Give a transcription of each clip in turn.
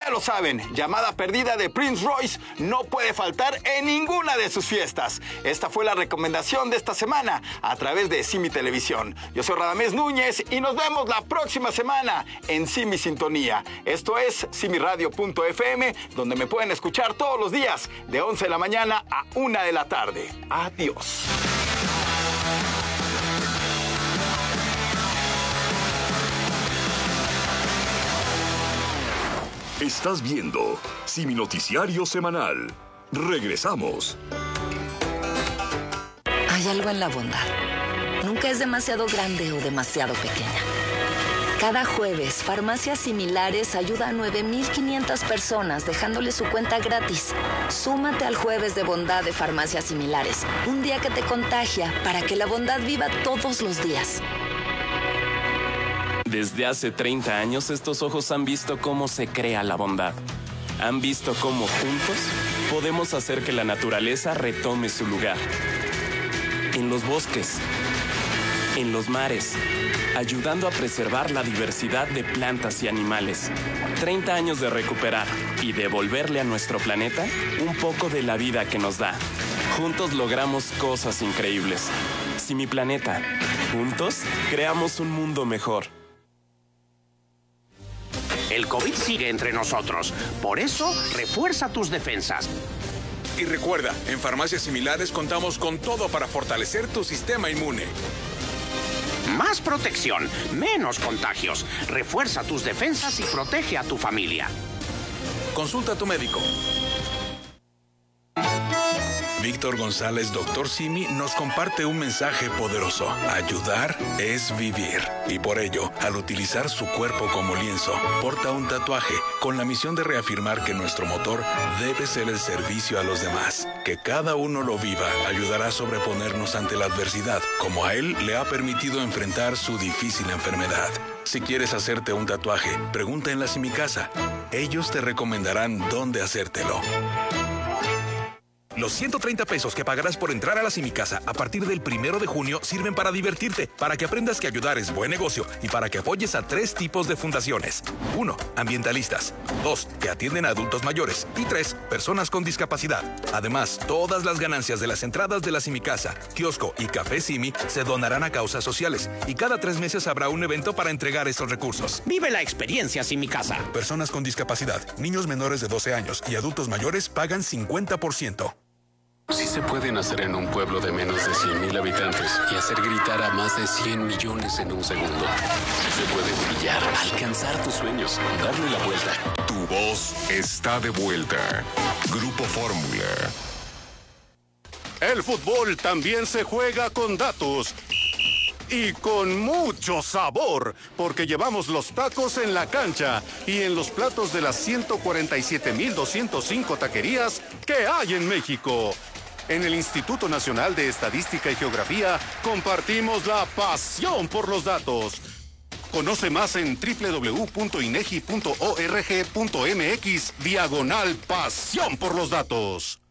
ya lo saben, Llamada Perdida de Prince Royce no puede faltar en ninguna de sus fiestas. Esta fue la recomendación de esta semana a través de Simi Televisión. Yo soy Radamés Núñez y nos vemos la próxima semana en Simi Sintonía. Esto es simiradio.fm, donde me pueden escuchar todos los días de 11 de la mañana a 1 de la tarde. Adiós. Estás viendo Simi Noticiario Semanal. Regresamos. Hay algo en la bondad. Nunca es demasiado grande o demasiado pequeña. Cada jueves, Farmacias Similares ayuda a 9,500 personas dejándoles su cuenta gratis. Súmate al Jueves de Bondad de Farmacias Similares. Un día que te contagia para que la bondad viva todos los días. Desde hace 30 años, estos ojos han visto cómo se crea la bondad. Han visto cómo juntos podemos hacer que la naturaleza retome su lugar. En los bosques, en los mares, ayudando a preservar la diversidad de plantas y animales. 30 años de recuperar y devolverle a nuestro planeta un poco de la vida que nos da. Juntos logramos cosas increíbles. Simi Planeta. Juntos creamos un mundo mejor. El COVID sigue entre nosotros. Por eso, refuerza tus defensas. Y recuerda, en Farmacias Similares contamos con todo para fortalecer tu sistema inmune. Más protección, menos contagios. Refuerza tus defensas y protege a tu familia. Consulta a tu médico. Víctor González, Dr. Simi, nos comparte un mensaje poderoso. Ayudar es vivir. Y por ello, al utilizar su cuerpo como lienzo, porta un tatuaje con la misión de reafirmar que nuestro motor debe ser el servicio a los demás. Que cada uno lo viva ayudará a sobreponernos ante la adversidad, como a él le ha permitido enfrentar su difícil enfermedad. Si quieres hacerte un tatuaje, pregunta en la Simicasa. Ellos te recomendarán dónde hacértelo. Los 130 pesos que pagarás por entrar a la Simicasa a partir del 1 de junio sirven para divertirte, para que aprendas que ayudar es buen negocio y para que apoyes a 3 tipos de fundaciones. 1. Ambientalistas. 2. Que atienden a adultos mayores. Y 3. Personas con discapacidad. Además, todas las ganancias de las entradas de la Simicasa, kiosco y café Simi se donarán a causas sociales. Y cada 3 meses habrá un evento para entregar esos recursos. Vive la experiencia Simicasa. Personas con discapacidad, niños menores de 12 años y adultos mayores pagan 50%. Sí se puede nacer en un pueblo de menos de 100,000 habitantes y hacer gritar a más de 100 millones en un segundo. Sí se puede brillar, alcanzar tus sueños, darle la vuelta. Tu voz está de vuelta. Grupo Fórmula. El fútbol también se juega con datos. Y con mucho sabor, porque llevamos los tacos en la cancha y en los platos de las 147,205 taquerías que hay en México. En el Instituto Nacional de Estadística y Geografía compartimos la pasión por los datos. Conoce más en www.inegi.org.mx/pasión por los datos.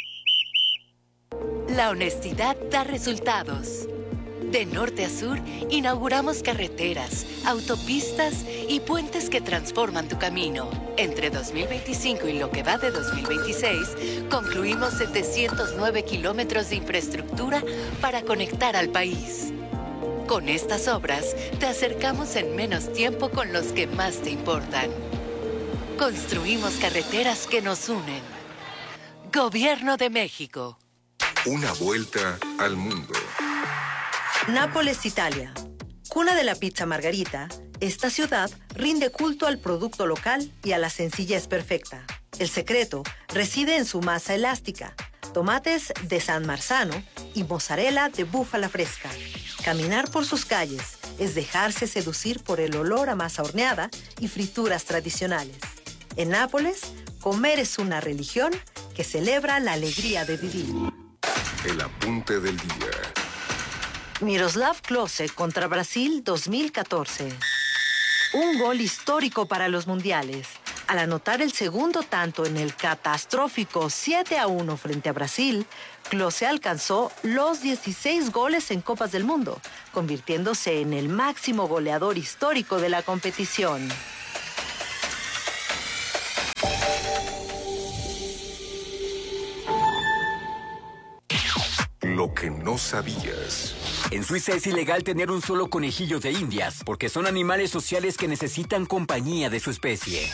La honestidad da resultados. De norte a sur, inauguramos carreteras, autopistas y puentes que transforman tu camino. Entre 2025 y lo que va de 2026, concluimos 709 kilómetros de infraestructura para conectar al país. Con estas obras, te acercamos en menos tiempo con los que más te importan. Construimos carreteras que nos unen. Gobierno de México. Una vuelta al mundo. Nápoles, Italia. Cuna de la pizza margarita, esta ciudad rinde culto al producto local y a la sencillez perfecta. El secreto reside en su masa elástica, tomates de San Marzano y mozzarella de búfala fresca. Caminar por sus calles es dejarse seducir por el olor a masa horneada y frituras tradicionales. En Nápoles, comer es una religión que celebra la alegría de vivir. El apunte del día. Miroslav Klose contra Brasil 2014. Un gol histórico para los mundiales. Al anotar el segundo tanto en el catastrófico 7-1 frente a Brasil, Klose alcanzó los 16 goles en Copas del Mundo, convirtiéndose en el máximo goleador histórico de la competición. lo que no sabías. En Suiza es ilegal tener un solo conejillo de indias, porque son animales sociales que necesitan compañía de su especie.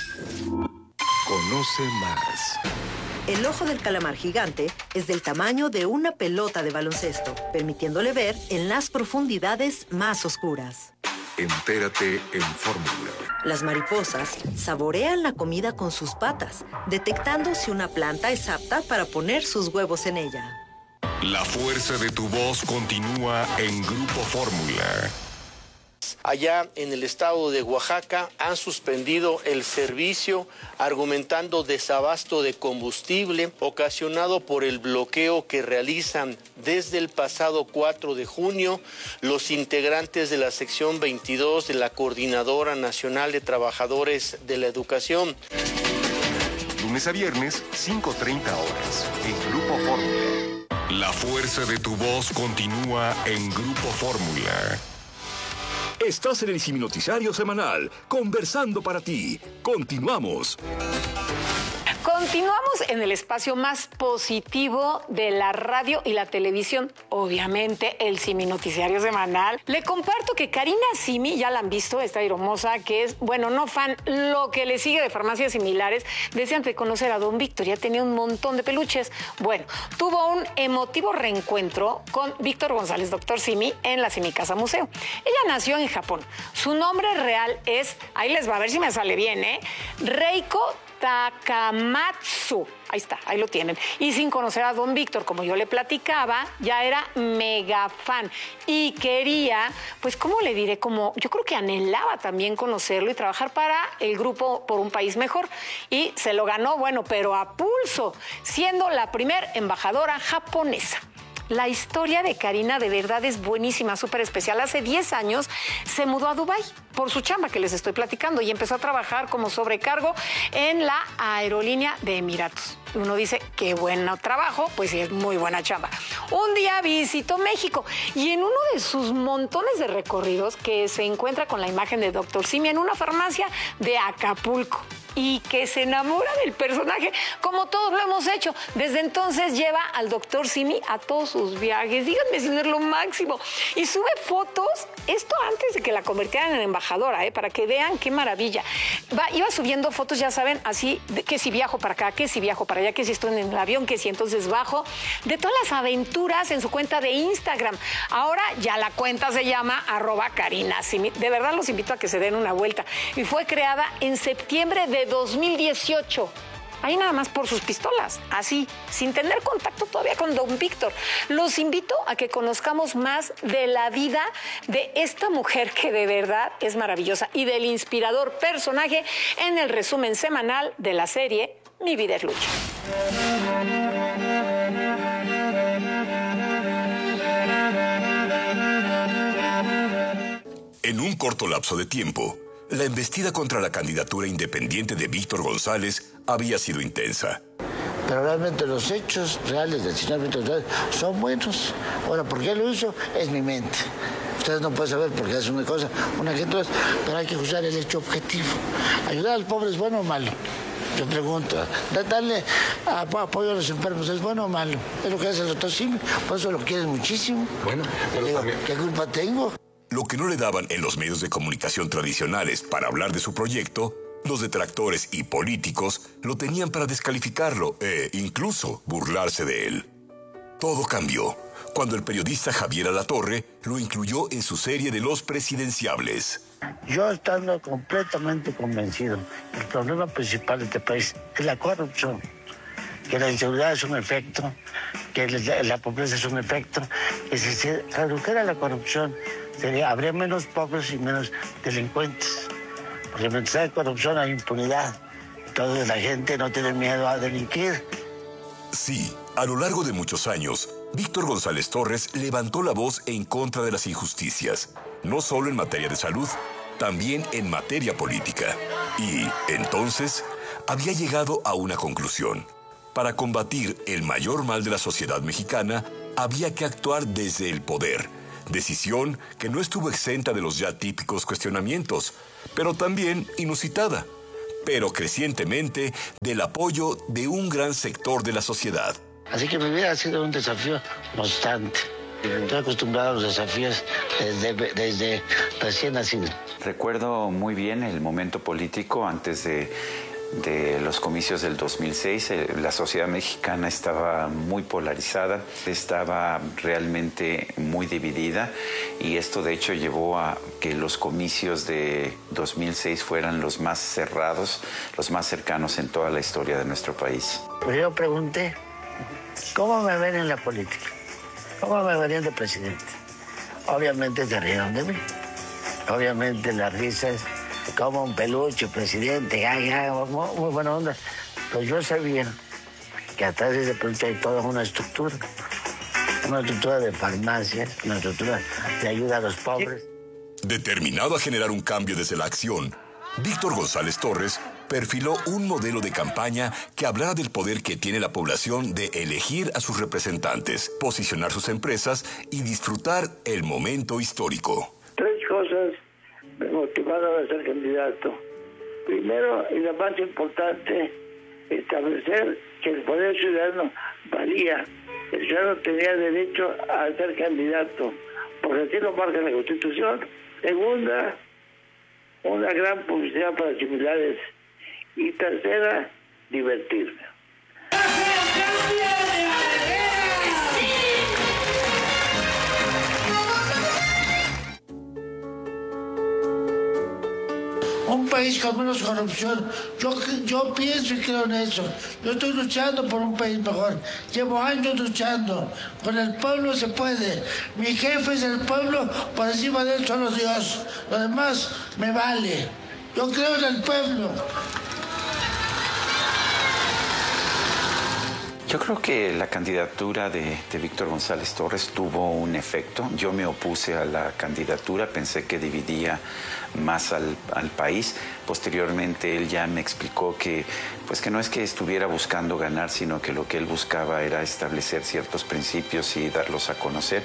Conoce más. El ojo del calamar gigante es del tamaño de una pelota de baloncesto, permitiéndole ver en las profundidades más oscuras. Entérate en Fórmula. Las mariposas saborean la comida con sus patas, detectando si una planta es apta para poner sus huevos en ella. La fuerza de tu voz continúa en Grupo Fórmula. Allá en el estado de Oaxaca han suspendido el servicio argumentando desabasto de combustible ocasionado por el bloqueo que realizan desde el pasado 4 de junio los integrantes de la sección 22 de la Coordinadora Nacional de Trabajadores de la Educación. Lunes a viernes, 5:30 horas, en Grupo Fórmula. La fuerza de tu voz continúa en Grupo Fórmula. Estás en el Siminoticiario Semanal, conversando para ti. Continuamos. Continuamos en el espacio más positivo de la radio y la televisión, obviamente el Siminoticiario Semanal. Le comparto que Karina Simi, ya la han visto, esta hermosa, que es, bueno, no fan, lo que le sigue de farmacias similares, desde antes de conocer a Don Víctor, ya tenía un montón de peluches. Bueno, tuvo un emotivo reencuentro con Víctor González, Dr. Simi, en la Simi Casa Museo. Ella nació en Japón. Su nombre real es, ahí les va, a ver si me sale bien, Reiko Takamatsu. Ahí está, ahí lo tienen. Y sin conocer a Don Víctor, como yo le platicaba, ya era mega fan. Y quería, pues, ¿cómo le diré? Como yo creo que anhelaba también conocerlo y trabajar para el grupo Por un País Mejor. Y se lo ganó, bueno, pero a pulso, siendo la primer embajadora japonesa. La historia de Karina de verdad es buenísima, súper especial. Hace 10 años se mudó a Dubái por su chamba que les estoy platicando y empezó a trabajar como sobrecargo en la aerolínea de Emiratos. Uno dice, qué buen trabajo, pues sí, es muy buena chamba. Un día visitó México y en uno de sus montones de recorridos que se encuentra con la imagen de Dr. Simi en una farmacia de Acapulco. Y que se enamora del personaje, como todos lo hemos hecho. Desde entonces lleva al Dr. Simi a todos sus viajes. Díganme si no es lo máximo. Y sube fotos, esto antes de que la convirtieran en embajadora, para que vean qué maravilla. Iba subiendo fotos, ya saben, así, que si viajo para acá, que si viajo para allá, que si estoy en el avión, que si entonces bajo. De todas las aventuras en su cuenta de Instagram. Ahora ya la cuenta se llama @KarinaSimi. De verdad los invito a que se den una vuelta. Y fue creada en septiembre de 2018. Ahí nada más por sus pistolas, así, sin tener contacto todavía con Don Víctor. Los invito a que conozcamos más de la vida de esta mujer que de verdad es maravillosa y del inspirador personaje en el resumen semanal de la serie Mi Vida es Lucha. En un corto lapso de tiempo, la embestida contra la candidatura independiente de Víctor González había sido intensa. Pero realmente los hechos reales del señor Víctor González son buenos. Ahora, ¿por qué lo hizo? Es mi mente. Ustedes no pueden saber por qué hace una cosa, una gente, pero hay que juzgar el hecho objetivo. ¿Ayudar al pobre es bueno o malo? Yo pregunto, darle apoyo a los enfermos, ¿es bueno o malo? Es lo que hace el doctor Simi, por eso lo quieren muchísimo. Bueno, digo, ¿qué culpa tengo? Lo que no le daban en los medios de comunicación tradicionales para hablar de su proyecto, los detractores y políticos lo tenían para descalificarlo e incluso burlarse de él. Todo cambió cuando el periodista Javier Alatorre lo incluyó en su serie de Los Presidenciables. Yo estando completamente convencido que el problema principal de este país es la corrupción, que la inseguridad es un efecto, que la pobreza es un efecto, que si se redujera la corrupción, habría menos pobres y menos delincuentes. Porque mientras hay corrupción hay impunidad. Entonces la gente no tiene miedo a delinquir. Sí, a lo largo de muchos años, Víctor González Torres levantó la voz en contra de las injusticias, no solo en materia de salud, también en materia política. Y, entonces, había llegado a una conclusión. Para combatir el mayor mal de la sociedad mexicana, había que actuar desde el poder. Decisión que no estuvo exenta de los ya típicos cuestionamientos, pero también inusitada, pero crecientemente del apoyo de un gran sector de la sociedad. Así que mi vida ha sido un desafío constante. Estoy acostumbrado a los desafíos desde recién nacido. Recuerdo muy bien el momento político antes de los comicios del 2006. La sociedad mexicana estaba muy polarizada, estaba realmente muy dividida, y esto de hecho llevó a que los comicios de 2006 fueran los más cerrados, los más cercanos en toda la historia de nuestro país. Pues yo pregunté, ¿cómo me ven en la política? ¿Cómo me verían de presidente? Obviamente se rieron de mí. Obviamente las risas, como un peluche, presidente, muy buena onda. Pues yo sabía que atrás de ese peluche hay toda una estructura de farmacias, una estructura de ayuda a los pobres. Determinado a generar un cambio desde la acción, Víctor González Torres perfiló un modelo de campaña que hablara del poder que tiene la población de elegir a sus representantes, posicionar sus empresas y disfrutar el momento histórico. 3 cosas me motivaron a ser candidato. Primero, y la más importante, establecer que el poder ciudadano valía. El ciudadano tenía derecho a ser candidato, porque así lo marca la Constitución. Segunda, una gran publicidad para similares. Y tercera, divertirme. Un país con menos corrupción. Yo pienso y creo en eso. Yo estoy luchando por un país mejor. Llevo años luchando. Con el pueblo se puede. Mi jefe es el pueblo, por encima de él solo Dios. Lo demás me vale. Yo creo en el pueblo. Yo creo que la candidatura de Víctor González Torres tuvo un efecto. Yo me opuse a la candidatura, pensé que dividía más al país. Posteriormente él ya me explicó que no es que estuviera buscando ganar, sino que lo que él buscaba era establecer ciertos principios y darlos a conocer.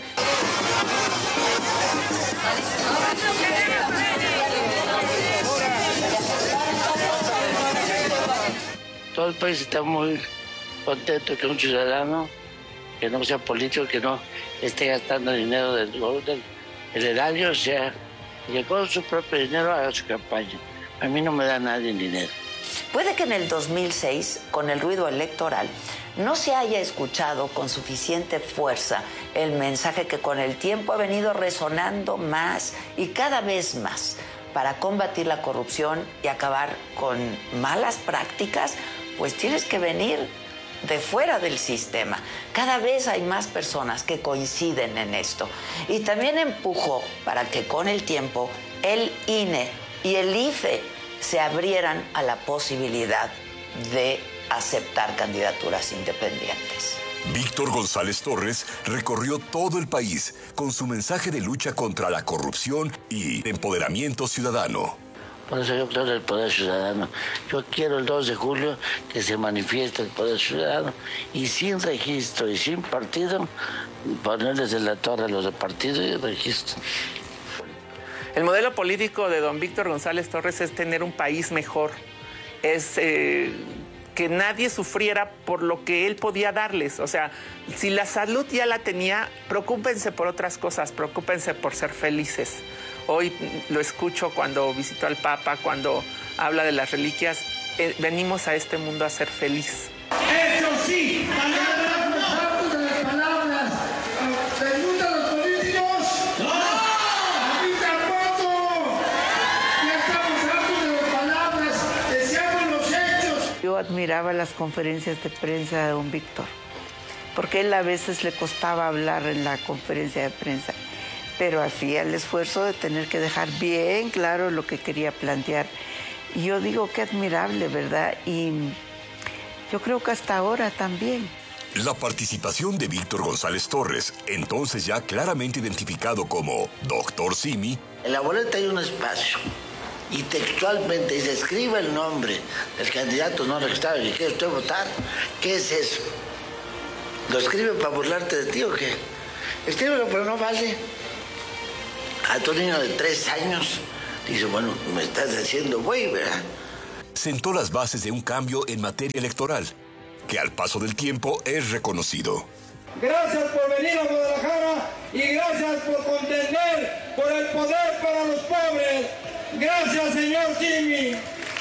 Todo el país está muy contento que un ciudadano que no sea político, que no esté gastando dinero del erario, que con su propio dinero haga su campaña. A mí no me da nadie dinero. Puede que en el 2006, con el ruido electoral, no se haya escuchado con suficiente fuerza el mensaje que con el tiempo ha venido resonando más y cada vez más para combatir la corrupción y acabar con malas prácticas. Pues tienes que venir de fuera del sistema. Cada vez hay más personas que coinciden en esto. Y también empujó para que con el tiempo el INE y el IFE se abrieran a la posibilidad de aceptar candidaturas independientes. Víctor González Torres recorrió todo el país con su mensaje de lucha contra la corrupción y empoderamiento ciudadano. Por eso yo creo en el poder ciudadano. Yo quiero el 2 de julio que se manifieste el poder ciudadano y sin registro y sin partido, ponerles en la torre a los de partido y registro. El modelo político de don Víctor González Torres es tener un país mejor. Es que nadie sufriera por lo que él podía darles. O sea, si la salud ya la tenía, preocúpense por otras cosas, preocúpense por ser felices. Hoy lo escucho cuando visito al Papa, cuando habla de las reliquias. Venimos a este mundo a ser feliz. Eso sí, palabras, de las palabras. ¿Les gustan los políticos? ¡No! ¡A mí tampoco! Ya estamos hartos de las palabras, deseamos los hechos. Yo admiraba las conferencias de prensa de don Víctor, porque él a veces le costaba hablar en la conferencia de prensa, pero hacía el esfuerzo de tener que dejar bien claro lo que quería plantear. Y yo digo, qué admirable, ¿verdad? Y yo creo que hasta ahora también. La participación de Víctor González Torres, entonces ya claramente identificado como Dr. Simi. En la boleta hay un espacio y textualmente dice, escriba el nombre del candidato no registrado y quiere usted votar. ¿Qué es eso? ¿Lo escribe para burlarte de ti o qué? Escríbelo, pero no vale. A tu niño de 3 años dice, bueno, me estás haciendo güey, ¿verdad? Sentó las bases de un cambio en materia electoral. que al paso del tiempo es reconocido. Gracias por venir a Guadalajara y gracias por contender por el poder para los pobres. Gracias, señor Simi.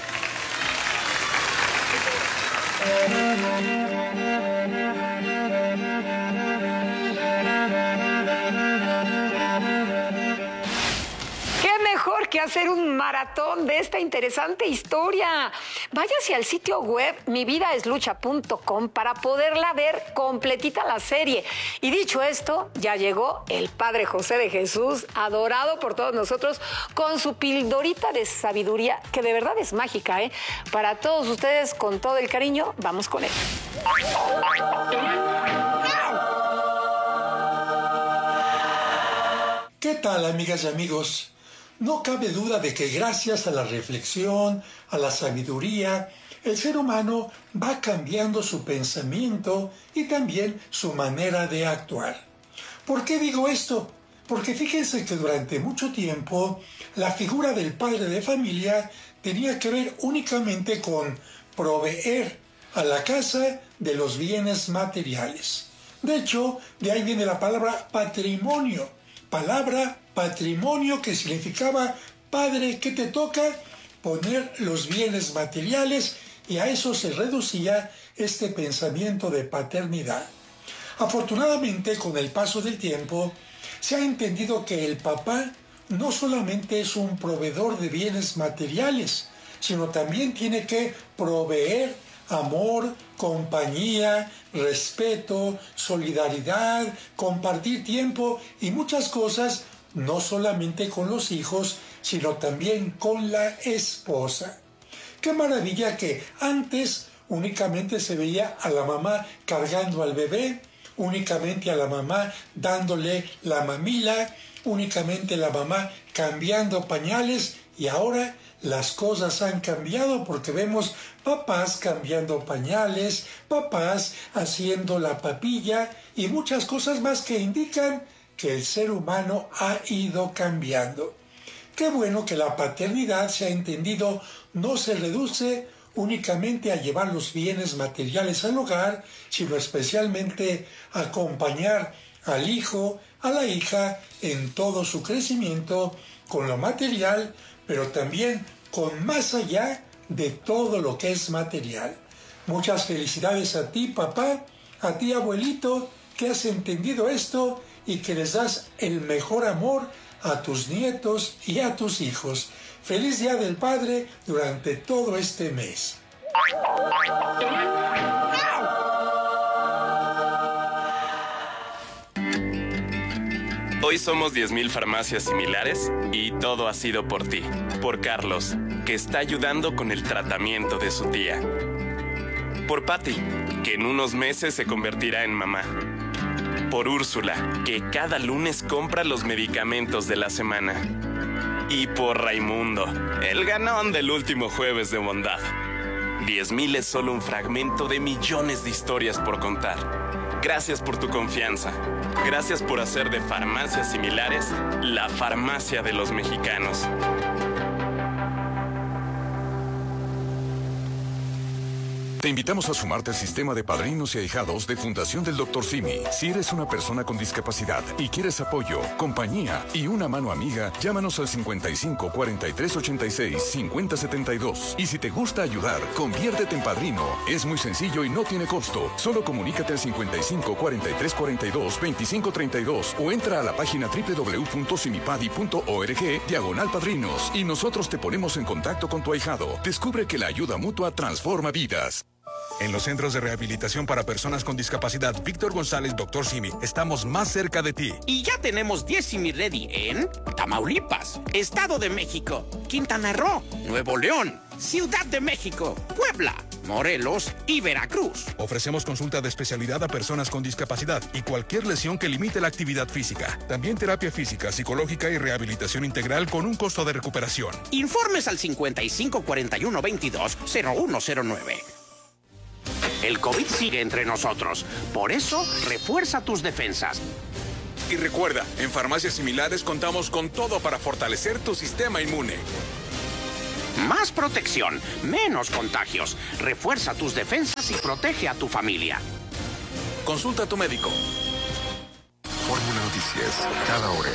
¿Qué mejor que hacer un maratón de esta interesante historia? Váyase al sitio web mividaeslucha.com para poderla ver completita la serie. Y dicho esto, ya llegó el Padre José de Jesús, adorado por todos nosotros, con su pildorita de sabiduría, que de verdad es mágica, ¿eh? Para todos ustedes, con todo el cariño, vamos con él. ¿Qué tal, amigas y amigos? No cabe duda de que gracias a la reflexión, a la sabiduría, el ser humano va cambiando su pensamiento y también su manera de actuar. ¿Por qué digo esto? Porque fíjense que durante mucho tiempo la figura del padre de familia tenía que ver únicamente con proveer a la casa de los bienes materiales. De hecho, de ahí viene la palabra patrimonio. Palabra patrimonio que significaba, padre, ¿qué te toca? Poner los bienes materiales, y a eso se reducía este pensamiento de paternidad. Afortunadamente, con el paso del tiempo, se ha entendido que el papá no solamente es un proveedor de bienes materiales, sino también tiene que proveer amor, compañía, respeto, solidaridad, compartir tiempo y muchas cosas, no solamente con los hijos, sino también con la esposa. Qué maravilla que antes únicamente se veía a la mamá cargando al bebé, únicamente a la mamá dándole la mamila, únicamente la mamá cambiando pañales, y ahora las cosas han cambiado porque vemos papás cambiando pañales, papás haciendo la papilla y muchas cosas más que indican que el ser humano ha ido cambiando. Qué bueno que la paternidad se ha entendido no se reduce únicamente a llevar los bienes materiales al hogar, sino especialmente a acompañar al hijo, a la hija en todo su crecimiento con lo material, pero también con más allá de todo lo que es material. Muchas felicidades a ti, papá, a ti, abuelito, que has entendido esto y que les das el mejor amor a tus nietos y a tus hijos. Feliz Día del Padre durante todo este mes. Hoy somos 10,000 farmacias similares y todo ha sido por ti. Por Carlos, que está ayudando con el tratamiento de su tía. Por Patty, que en unos meses se convertirá en mamá. Por Úrsula, que cada lunes compra los medicamentos de la semana. Y por Raimundo, el ganón del último jueves de bondad. 10,000 es solo un fragmento de millones de historias por contar. Gracias por tu confianza. Gracias por hacer de farmacias similares la farmacia de los mexicanos. Te invitamos a sumarte al sistema de padrinos y ahijados de Fundación del Dr. Simi. Si eres una persona con discapacidad y quieres apoyo, compañía y una mano amiga, llámanos al 55 43 86 50 72. Y si te gusta ayudar, conviértete en padrino. Es muy sencillo y no tiene costo. Solo comunícate al 55 43 42 25 32 o entra a la página www.simipadi.org/padrinos y nosotros te ponemos en contacto con tu ahijado. Descubre que la ayuda mutua transforma vidas. En los centros de rehabilitación para personas con discapacidad Víctor González, Dr. Simi, estamos más cerca de ti. Y ya tenemos 10 Simi Ready en Tamaulipas, Estado de México, Quintana Roo, Nuevo León, Ciudad de México, Puebla, Morelos y Veracruz. Ofrecemos consulta de especialidad a personas con discapacidad y cualquier lesión que limite la actividad física. También terapia física, psicológica y rehabilitación integral con un costo de recuperación. Informes al 55 41 22 0109. El COVID sigue entre nosotros. Por eso, refuerza tus defensas. Y recuerda, en farmacias similares contamos con todo para fortalecer tu sistema inmune. Más protección, menos contagios. Refuerza tus defensas y protege a tu familia. Consulta a tu médico. Fórmula Noticias, cada hora.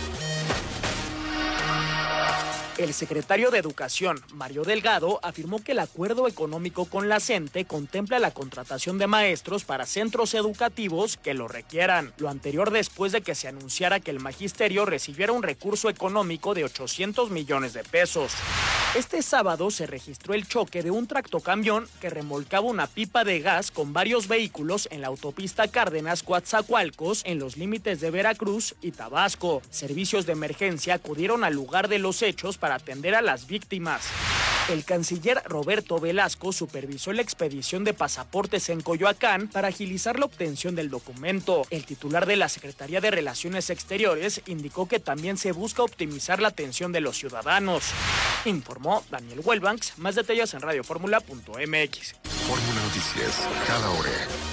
El secretario de Educación, Mario Delgado, afirmó que el acuerdo económico con la CENTE contempla la contratación de maestros para centros educativos que lo requieran. Lo anterior después de que se anunciara que el magisterio recibiera un recurso económico de 800 millones de pesos. Este sábado se registró el choque de un tractocamión que remolcaba una pipa de gas con varios vehículos en la autopista Cárdenas-Coatzacoalcos en los límites de Veracruz y Tabasco. Servicios de emergencia acudieron al lugar de los hechos para atender a las víctimas. El canciller Roberto Velasco supervisó la expedición de pasaportes en Coyoacán para agilizar la obtención del documento. El titular de la Secretaría de Relaciones Exteriores indicó que también se busca optimizar la atención de los ciudadanos. Informó Daniel Huelbanks. Más detalles en radioformula.mx. Fórmula Noticias, cada hora.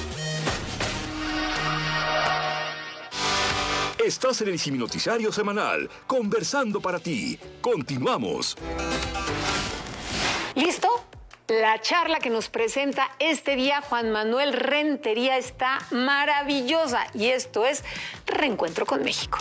Estás en el Ciminoticiario Semanal, conversando para ti. Continuamos. ¿Listo? La charla que nos presenta este día Juan Manuel Rentería está maravillosa y esto es Reencuentro con México.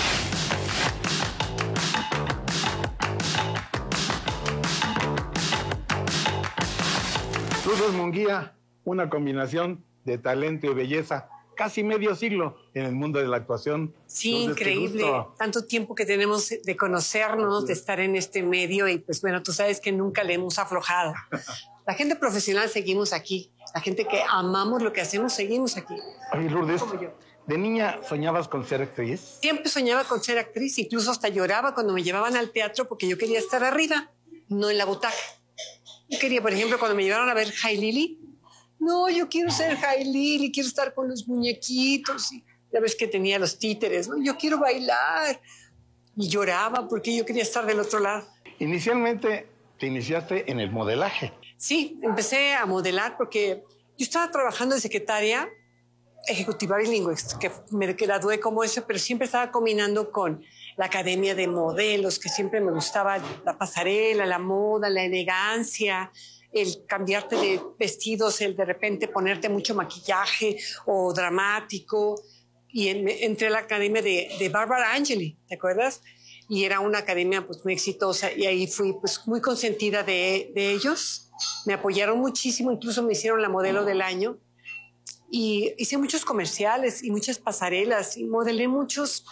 Lourdes Munguía, una combinación de talento y belleza. Casi medio siglo en el mundo de la actuación. Sí, Lourdes, increíble. Tanto tiempo que tenemos de conocernos, de estar en este medio y pues bueno, tú sabes que nunca le hemos aflojado. La gente profesional seguimos aquí. La gente que amamos lo que hacemos seguimos aquí. Oye, Lourdes, ¿de niña soñabas con ser actriz? Siempre soñaba con ser actriz, incluso hasta lloraba cuando me llevaban al teatro porque yo quería estar arriba, no en la butaca. Yo quería, por ejemplo, cuando me llevaron a ver Jay Lily, no, yo quiero ser Jay Lily, quiero estar con los muñequitos. Y ya ves que tenía los títeres, ¿no? Yo quiero bailar. Y lloraba porque yo quería estar del otro lado. Inicialmente te iniciaste en el modelaje. Sí, empecé a modelar porque yo estaba trabajando de secretaria ejecutiva bilingüe, que me gradué como eso, pero siempre estaba combinando con la academia de modelos, que siempre me gustaba la pasarela, la moda, la elegancia, el cambiarte de vestidos, el de repente ponerte mucho maquillaje o dramático. Y entré a la academia de Barbara Angeli, ¿te acuerdas? Y era una academia pues muy exitosa y ahí fui pues muy consentida de ellos. Me apoyaron muchísimo, incluso me hicieron la modelo del año. Y hice muchos comerciales y muchas pasarelas y modelé muchos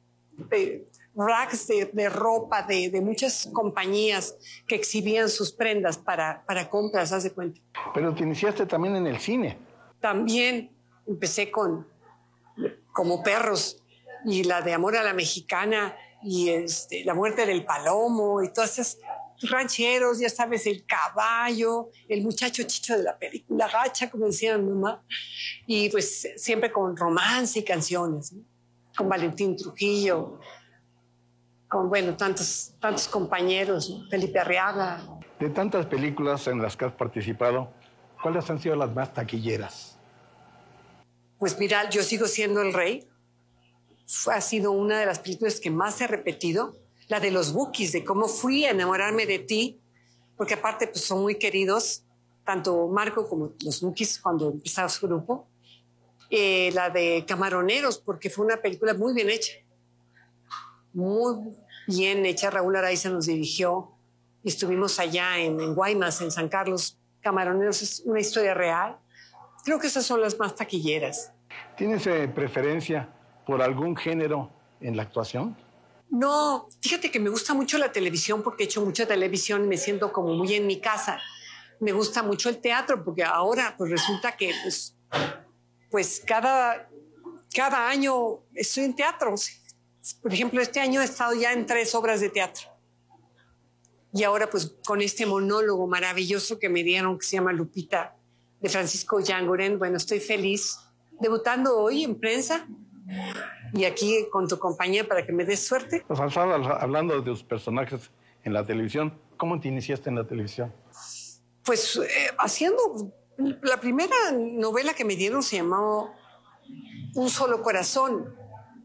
racks de ropa de muchas compañías que exhibían sus prendas para compras, haz de cuenta. Pero te iniciaste también en el cine. También empecé como Perros y la de Amor a la Mexicana y La Muerte del Palomo y todas esas rancheros, ya sabes, El Caballo, el muchacho chicho de la película Gacha, como decía mi mamá, y pues siempre con romance y canciones, ¿no? Con Valentín Trujillo, con, bueno, tantos compañeros, ¿no? Felipe Arriaga. De tantas películas en las que has participado, ¿cuáles han sido las más taquilleras? Pues mira, Yo sigo siendo el rey. Ha sido una de las películas que más he repetido. La de los Bukis, de cómo fui a enamorarme de ti, porque aparte pues son muy queridos, tanto Marco como los Bukis cuando empezaba su grupo. La de Camaroneros, porque fue una película muy bien hecha. Muy bien hecha. Raúl Araiza nos dirigió y estuvimos allá en Guaymas, en San Carlos. Camaroneros es una historia real. Creo que esas son las más taquilleras. ¿Tienes preferencia por algún género en la actuación? No, fíjate que me gusta mucho la televisión porque he hecho mucha televisión y me siento como muy en mi casa. Me gusta mucho el teatro porque ahora pues resulta que pues cada año estoy en teatro. Por ejemplo, este año he estado ya en 3 obras de teatro. Y ahora pues con este monólogo maravilloso que me dieron que se llama Lupita, de Francisco Yanguren, bueno, estoy feliz. Debutando hoy en prensa y aquí con tu compañía para que me des suerte. Pues hablando de tus personajes en la televisión, ¿cómo te iniciaste en la televisión? Pues haciendo... La primera novela que me dieron se llamaba Un solo corazón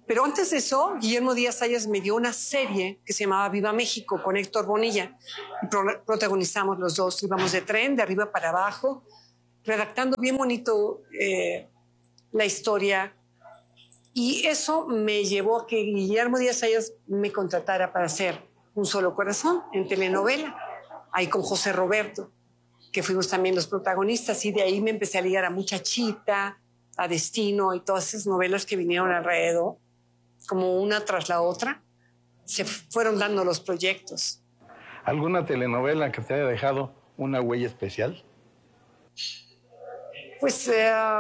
Pero antes de eso, Guillermo Díaz Ayas me dio una serie que se llamaba Viva México con Héctor Bonilla. Y protagonizamos los dos. Íbamos de tren, de arriba para abajo, redactando bien bonito la historia. Y eso me llevó a que Guillermo Díaz Ayas me contratara para hacer Un Solo Corazón en telenovela, ahí con José Roberto, que fuimos también los protagonistas. Y de ahí me empecé a ligar a Muchachita, a Destino y todas esas novelas que vinieron alrededor, como una tras la otra, se fueron dando los proyectos. ¿Alguna telenovela que te haya dejado una huella especial? Pues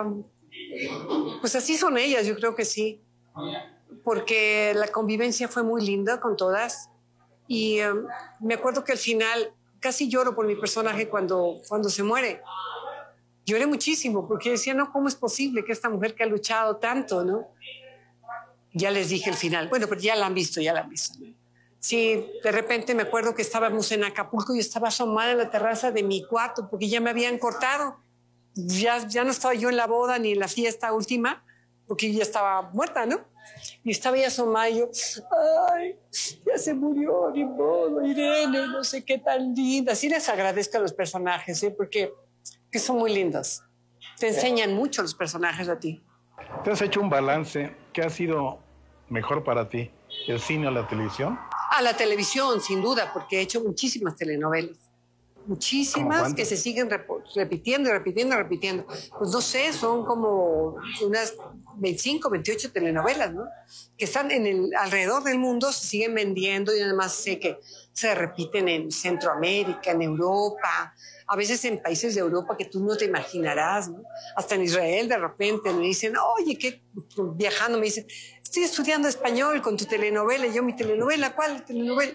así son ellas, yo creo que sí, porque la convivencia fue muy linda con todas y me acuerdo que al final casi lloro por mi personaje cuando se muere. Lloré muchísimo porque decía, no, ¿cómo es posible que esta mujer que ha luchado tanto, no? Ya les dije el final. Bueno, pero ya la han visto, ¿no? Sí, de repente me acuerdo que estábamos en Acapulco y estaba asomada en la terraza de mi cuarto porque ya me habían cortado. Ya no estaba yo en la boda ni en la fiesta última porque ya estaba muerta, ¿no? Y estaba ya asomada y yo, ay, ya se murió, ni modo, Irene, no sé qué tan linda. Sí les agradezco a los personajes, ¿eh? Porque que son muy lindos. Te enseñan mucho los personajes a ti. ¿Te has hecho un balance? ¿Qué ha sido mejor para ti? ¿El cine o la televisión? A la televisión, sin duda, porque he hecho muchísimas telenovelas. Muchísimas que se siguen repitiendo. Pues no sé, son como unas 25, 28 telenovelas, ¿no? Que están alrededor del mundo, se siguen vendiendo y además sé que se repiten en Centroamérica, en Europa, a veces en países de Europa que tú no te imaginarás, ¿no? Hasta en Israel de repente me dicen, oye, viajando me dicen, estoy estudiando español con tu telenovela. Y yo, ¿mi telenovela? ¿Cuál telenovela?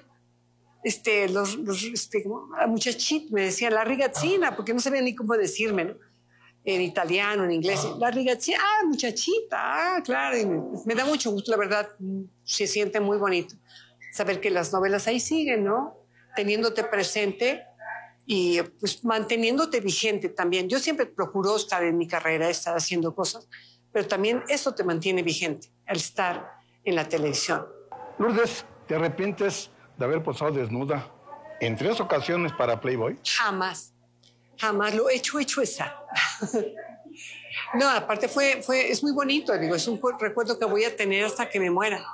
Muchachita, me decían, la rigazzina, porque no sabía ni cómo decirme, ¿no? En italiano, en inglés, la rigazzina, muchachita, claro, y me da mucho gusto, la verdad, se siente muy bonito saber que las novelas ahí siguen, ¿no? Teniéndote presente y pues manteniéndote vigente también. Yo siempre procuro estar en mi carrera, estar haciendo cosas, pero también eso te mantiene vigente, al estar en la televisión. Lourdes, ¿te arrepientes de haber posado desnuda en 3 ocasiones para Playboy? Jamás lo he hecho esa. No, aparte es muy bonito, digo, es un recuerdo que voy a tener hasta que me muera.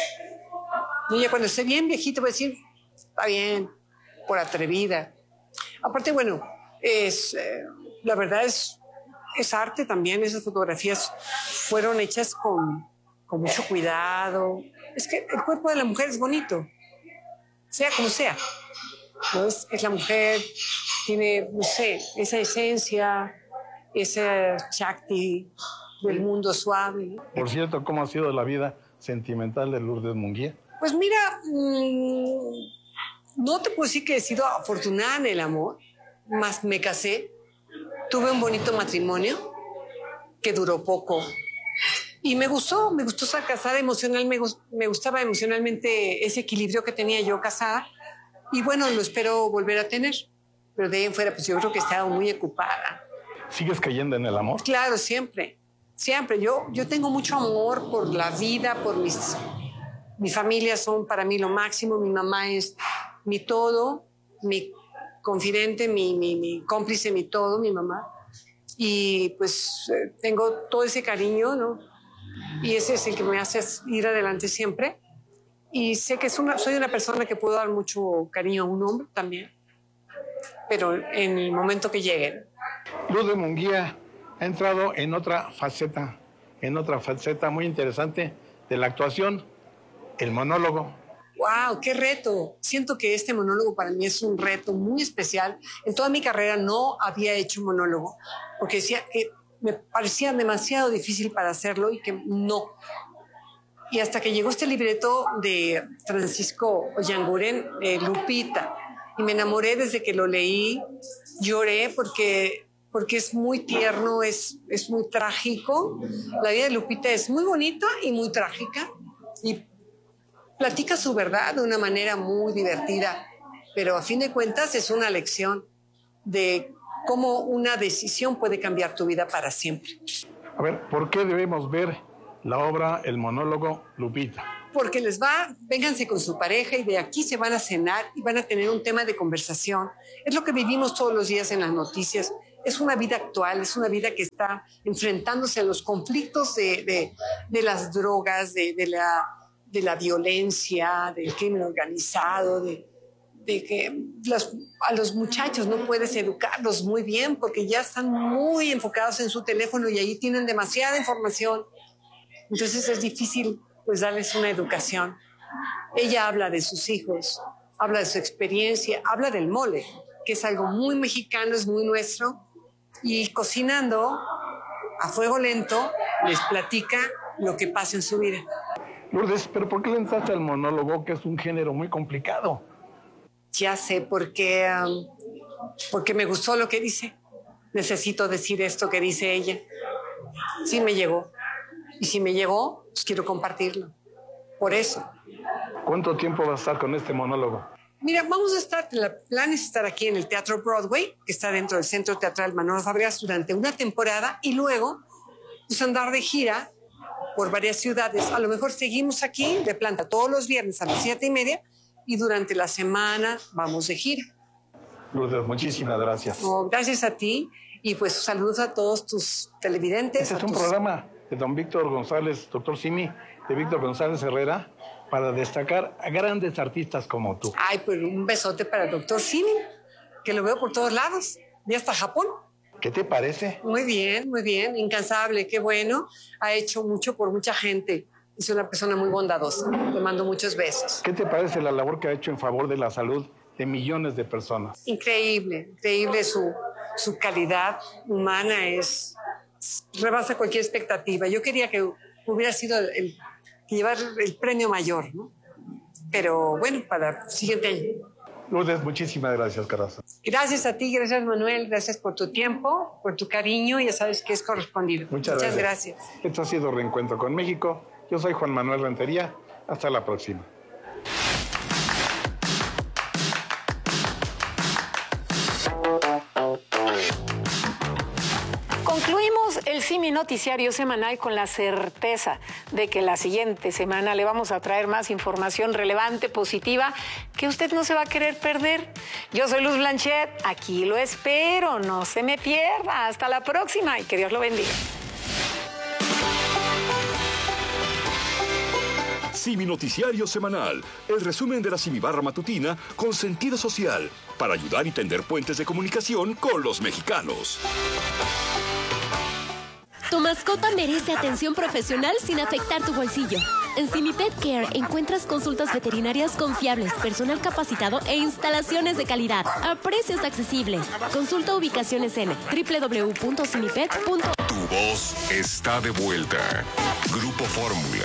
Y ya cuando esté bien viejito voy a decir, está bien, por atrevida. Aparte, bueno, la verdad es arte también. Esas fotografías fueron hechas con mucho cuidado. Es que el cuerpo de la mujer es bonito, sea como sea, ¿no? Es la mujer, tiene, no sé, esa esencia, ese Shakti del mundo suave, ¿no? Por cierto, ¿cómo ha sido la vida sentimental de Lourdes Munguía? Pues mira, no te puedo decir que he sido afortunada en el amor, más me casé, tuve un bonito matrimonio que duró poco. Y me gustó estar casada emocionalmente, me gustaba emocionalmente ese equilibrio que tenía yo casada. Y bueno, lo espero volver a tener. Pero de ahí en fuera, pues yo creo que he estado muy ocupada. ¿Sigues cayendo en el amor? Claro, siempre. Siempre. Yo tengo mucho amor por la vida, por mi familia son para mí lo máximo. Mi mamá es mi todo, mi confidente, mi cómplice, mi todo, mi mamá. Y pues tengo todo ese cariño, ¿no? Y ese es el que me hace ir adelante siempre. Y sé que soy una persona que puedo dar mucho cariño a un hombre también, pero en el momento que llegue. Lourdes Munguía ha entrado en otra faceta muy interesante de la actuación, el monólogo. ¡Wow! ¡Qué reto! Siento que este monólogo para mí es un reto muy especial. En toda mi carrera no había hecho monólogo, porque decía que me parecía demasiado difícil para hacerlo y que no. Y hasta que llegó este libreto de Francisco Oyanguren, Lupita, y me enamoré desde que lo leí, lloré porque es muy tierno, es muy trágico. La vida de Lupita es muy bonita y muy trágica, y platica su verdad de una manera muy divertida, pero a fin de cuentas es una lección de cómo una decisión puede cambiar tu vida para siempre. A ver, ¿por qué debemos ver la obra, el monólogo Lupita. Porque vénganse con su pareja y de aquí se van a cenar y van a tener un tema de conversación. Es lo que vivimos todos los días en las noticias. Es una vida actual, es una vida que está enfrentándose a los conflictos de las drogas, de la violencia, del crimen organizado, de que a los muchachos no puedes educarlos muy bien porque ya están muy enfocados en su teléfono y ahí tienen demasiada información. Entonces es difícil pues darles una educación. Ella habla de sus hijos, habla de su experiencia, habla del mole, que es algo muy mexicano, es muy nuestro, y cocinando a fuego lento les platica lo que pasa en su vida. Lourdes, ¿pero por qué le entraste al monólogo, que es un género muy complicado? Ya sé, porque me gustó lo que dice. Necesito decir esto que dice ella. Sí me llegó. Y si me llegó, pues quiero compartirlo. Por eso. ¿Cuánto tiempo vas a estar con este monólogo? Mira, el plan es estar aquí en el Teatro Broadway, que está dentro del Centro Teatral Manolo Fabregas, durante una temporada y luego pues andar de gira por varias ciudades. A lo mejor seguimos aquí de planta todos los viernes a las 7:30 y durante la semana vamos de gira. Lourdes, muchísimas gracias. Oh, gracias a ti y pues saludos a todos tus televidentes. Este es un programa de don Víctor González, doctor Simi, de Víctor González Herrera, para destacar a grandes artistas como tú. Ay, pues un besote para el doctor Simi, que lo veo por todos lados, y hasta Japón. ¿Qué te parece? Muy bien, incansable, qué bueno. Ha hecho mucho por mucha gente. Es una persona muy bondadosa. Le mando muchos besos. ¿Qué te parece la labor que ha hecho en favor de la salud de millones de personas? Increíble su calidad humana rebasa cualquier expectativa. Yo quería que hubiera sido llevar el premio mayor, ¿no? Pero bueno, para el siguiente año. Lourdes, muchísimas gracias, corazón. Gracias a ti, gracias Manuel, gracias por tu tiempo, por tu cariño, ya sabes que es correspondido. Muchas gracias. Esto ha sido Reencuentro con México. Yo soy Juan Manuel Rentería. Hasta la próxima. Concluimos el Simi Noticiario Semanal con la certeza de que la siguiente semana le vamos a traer más información relevante, positiva, que usted no se va a querer perder. Yo soy Luz Blanchet, aquí lo espero, no se me pierda. Hasta la próxima y que Dios lo bendiga. Simi Noticiario Semanal, el resumen de la Simi Barra Matutina con sentido social, para ayudar y tender puentes de comunicación con los mexicanos. Tu mascota merece atención profesional sin afectar tu bolsillo. En Simi Pet Care encuentras consultas veterinarias confiables, personal capacitado e instalaciones de calidad a precios accesibles. Consulta ubicaciones en www.simipet.com. Tu voz está de vuelta. Grupo Fórmula.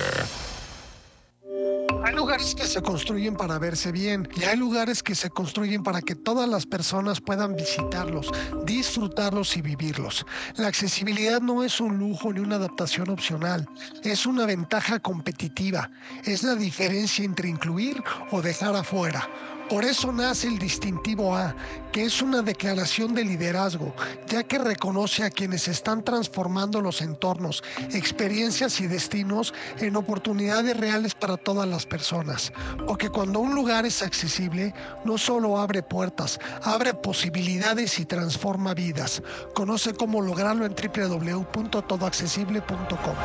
Hay lugares que se construyen para verse bien y hay lugares que se construyen para que todas las personas puedan visitarlos, disfrutarlos y vivirlos. La accesibilidad no es un lujo ni una adaptación opcional, es una ventaja competitiva, es la diferencia entre incluir o dejar afuera. Por eso nace el distintivo A, que es una declaración de liderazgo, ya que reconoce a quienes están transformando los entornos, experiencias y destinos en oportunidades reales para todas las personas. Porque cuando un lugar es accesible, no solo abre puertas, abre posibilidades y transforma vidas. Conoce cómo lograrlo en www.todoaccesible.com.